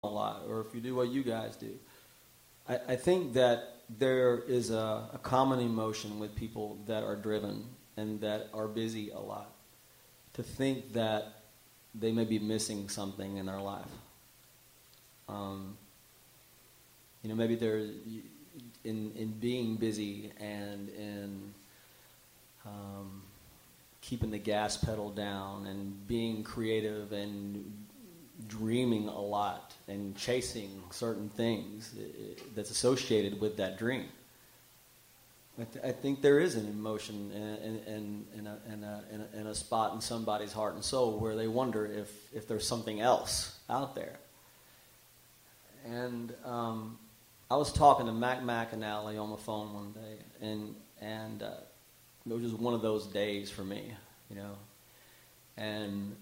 a lot, or if you do what you guys do. I think that there is a common emotion with people that are driven and that are busy a lot, to think that they may be missing something in their life. Maybe they're in being busy and in keeping the gas pedal down and being creative and dreaming a lot and chasing certain things that's associated with that dream. I think there is an emotion and a spot in somebody's heart and soul where they wonder if there's something else out there. And I was talking to Mac McAnally on the phone one day, and it was just one of those days for me, and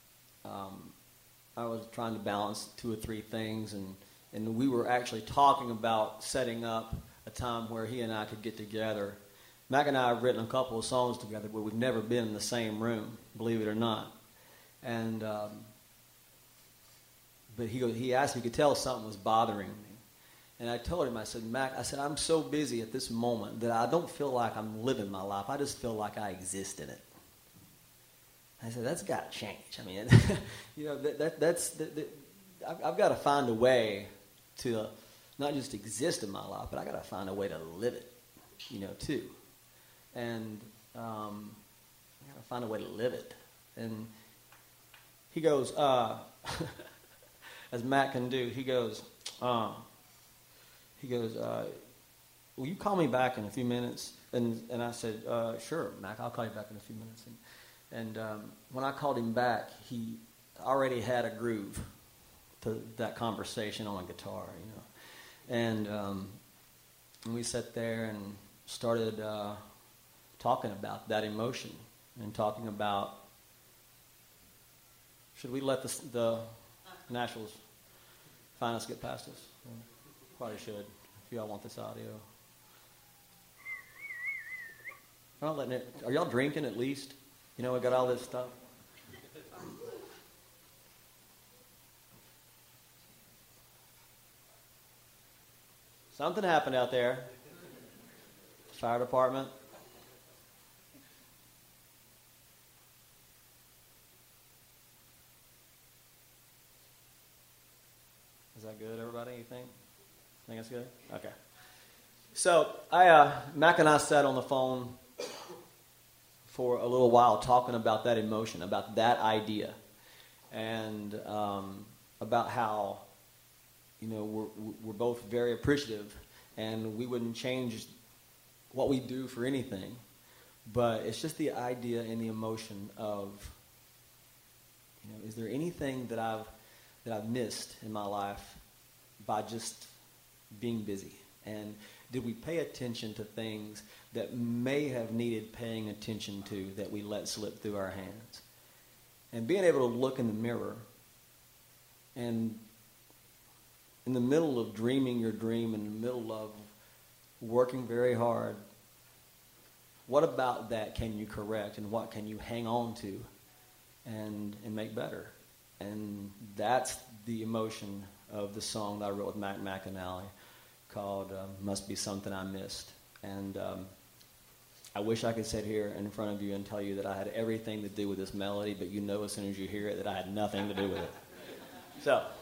I was trying to balance two or three things, and we were actually talking about setting up a time where he and I could get together. Mac and I have written a couple of songs together, but we've never been in the same room, believe it or not. And but he asked me, he could tell something was bothering me. And I told him, I said, Mac, I'm so busy at this moment that I don't feel like I'm living my life. I just feel like I exist in it. I said, that's got to change. I mean, I've got to find a way to not just exist in my life, but I got to find a way to live it, too. And I got to find a way to live it. And he goes, as Matt can do, he goes, will you call me back in a few minutes? And I said, sure, Mac, I'll call you back in a few minutes. And when I called him back, he already had a groove to that conversation on a guitar, And we sat there and started talking about that emotion and talking about, should we let the Nationals finalists get past us? Probably should, if y'all want this audio. I'm not letting it. Are y'all drinking at least? We got all this stuff. Something happened out there. Fire department. Is that good, everybody, you think? Think that's good? Okay. So, Mac and I sat on the phone for a little while talking about that emotion, about that idea, and about how, we're both very appreciative, and we wouldn't change what we do for anything, but it's just the idea and the emotion of, is there anything that I've missed in my life by just being busy? And did we pay attention to things that may have needed paying attention to that we let slip through our hands? And being able to look in the mirror and in the middle of dreaming your dream, in the middle of working very hard, what about that can you correct and what can you hang on to and make better? And that's the emotion of the song that I wrote with Mac McAnally called Must Be Something I Missed. And I wish I could sit here in front of you and tell you that I had everything to do with this melody, but as soon as you hear it that I had nothing to do with it. So